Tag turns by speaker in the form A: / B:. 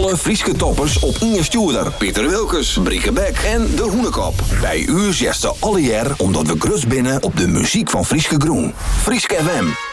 A: alle Frieske toppers op Inge Stuurder, Pieter Wilkes, Brieke Beck en De Hoenekop. Bij u zegt ze alle jaar omdat we grut binnen op de muziek van Frieske Groen. Frieske FM.